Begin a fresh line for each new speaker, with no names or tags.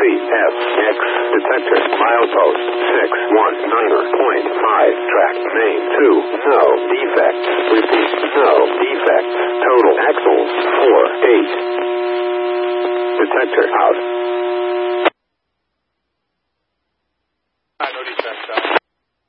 CFX. Detector. Milepost 619.5. Track name 2. No defects. Repeat. No defects. Total axles 4 8. Detector out.